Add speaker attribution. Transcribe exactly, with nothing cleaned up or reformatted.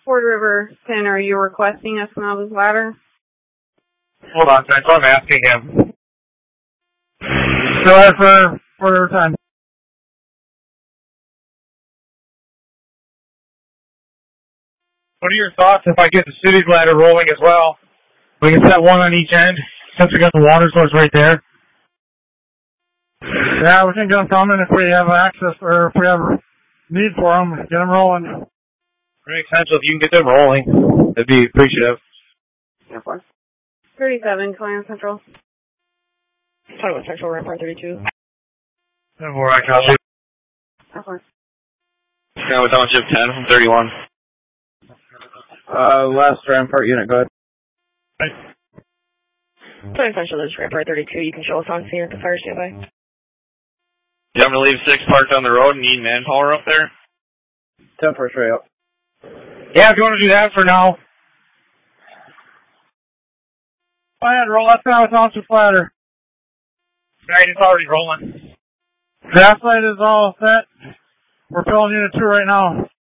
Speaker 1: Ford River ten, are you requesting Esmeralda's ladder?
Speaker 2: Hold on, that's what I'm asking him. Still there for Ford River ten. What are your thoughts if I get the city's ladder rolling as well? We can set one on each end, since we got the water source right there. Yeah, we can get them coming if we have access, or if we have need for them, get them rolling. Makes sense. If you can get them rolling, that'd be appreciative.
Speaker 1: Yeah, four. thirty-seven, Clan Central.
Speaker 3: Taiwan Central, Rampart thirty-two.
Speaker 2: No more, I copy.
Speaker 1: Yeah, four.
Speaker 4: Skywood Township ten from thirty-one.
Speaker 5: Uh, last Rampart unit, go ahead.
Speaker 2: Right.
Speaker 3: Taiwan Central, this is Rampart thirty-two. You can show us on scene at the fire standby.
Speaker 4: You want me to leave six parked on the road and need manpower up there?
Speaker 5: ten for straight up.
Speaker 2: Yeah, if you want to do that for now. Go ahead, roll that Skywood Township ladder. Right, it's already rolling. Grass light is all set. We're filling unit two right now.